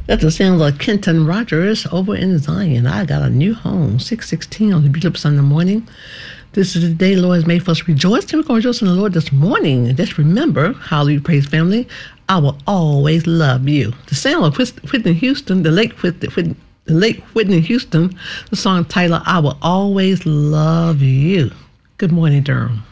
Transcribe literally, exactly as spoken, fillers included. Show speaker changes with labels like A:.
A: That's the sound of Kenton Rogers over in Zion. I got a new home, six sixteen on the beautiful Sunday morning. This is the day the Lord has made for us to rejoice. And we're going to rejoice in the Lord this morning. And just remember, hallelujah, praise family, I will always love you. The sound of Whitney Houston, the late Whitney, the late Whitney Houston, the song titled, I Will Always Love You. Good morning, Durham.